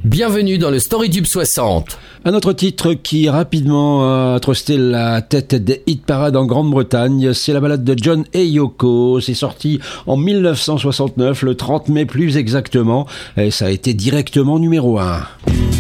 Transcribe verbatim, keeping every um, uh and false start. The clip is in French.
Bienvenue dans le Storytube soixante. Un autre titre qui rapidement a trusté la tête des hit parades en Grande-Bretagne, c'est la ballade de John et Yoko. C'est sorti en mille neuf cent soixante-neuf, le trente mai plus exactement, et ça a été directement numéro un.